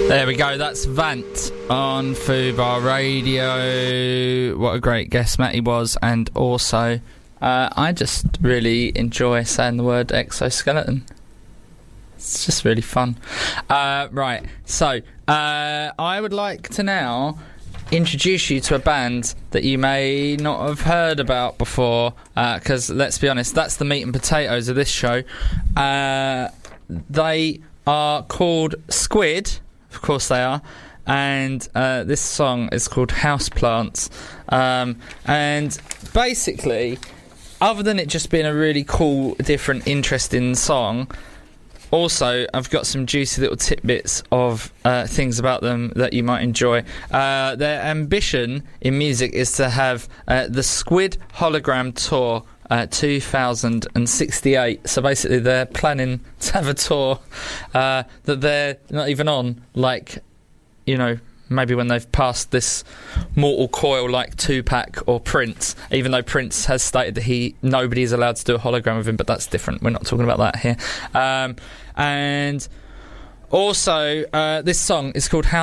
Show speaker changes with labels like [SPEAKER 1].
[SPEAKER 1] There we go, that's Vant on Fubar Radio. What a great guest Matty was, and also I just really enjoy saying the word exoskeleton. It's just really fun. Right, so I would like to now introduce you to a band that you may not have heard about before, because let's be honest, that's the meat and potatoes of this show. They are called Squid. Of course they are. And this song is called Houseplants. And basically, other than it just being a really cool, different, interesting song, also I've got some juicy little tidbits of things about them that you might enjoy. Their ambition in music is to have the Squid Hologram Tour 2068. So basically they're planning to have a tour that they're not even on, like, you know, maybe when they've passed this mortal coil like Tupac or Prince, even though Prince has stated that nobody is allowed to do a hologram of him, but that's different. We're not talking about that here. And also this song is called